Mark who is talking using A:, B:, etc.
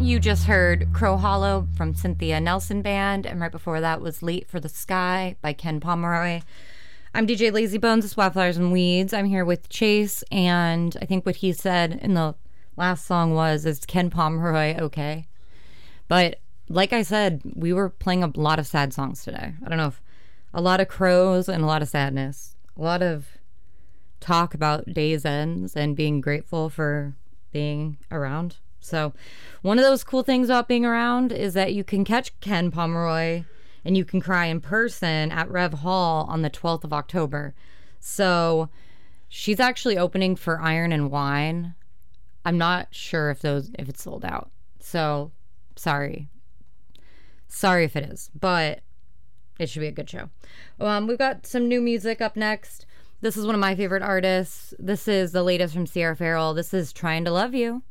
A: You just heard Crow Hollow from Cynthia Nelson Band, and right before that was Late for the Sky by Ken Pomeroy. I'm DJ Lazybones of Wildflowers and Weeds. I'm here with Chase, and I think what he said in the last song was, is Ken Pomeroy okay? But like I said, we were playing a lot of sad songs today. I don't know if a lot of crows and a lot of sadness. A lot of talk about day's ends and being grateful for being around. So one of those cool things about being around is that you can catch Ken Pomeroy and you can cry in person at Rev Hall on the 12th of October. So she's actually opening for Iron and Wine. I'm not sure if it's sold out. So sorry if it is, but it should be a good show. We've got some new music up next. This is one of my favorite artists. This is the latest from Sierra Farrell. This is Trying to Love You.